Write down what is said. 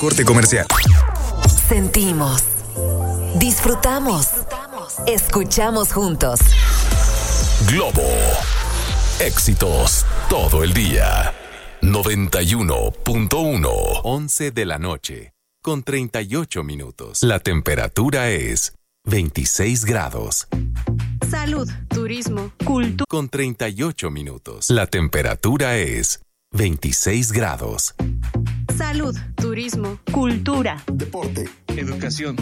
corte comercial. Sentimos, disfrutamos, escuchamos juntos. Globo. Éxitos todo el día. 91.1. 11 de la noche, con 38 minutos. La temperatura es 26 grados. Salud, turismo, cultura. Con 38 minutos. La temperatura es 26 grados. Salud, turismo, cultura, deporte, educación.